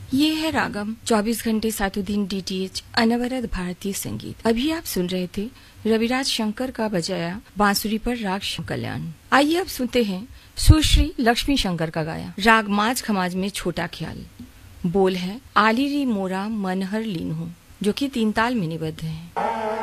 ये है रागम 24 घंटे सातों दिन डीटीएच अनवरत भारतीय संगीत। अभी आप सुन रहे थे रविराज शंकर का बजाया बांसुरी पर राग कल्याण। आइए अब सुनते हैं सुश्री लक्ष्मी शंकर का गाया राग माज खमाज में छोटा ख्याल। बोल है आली री मोरा मनहर लीन हूँ, जो कि 3 ताल में निबद्ध है।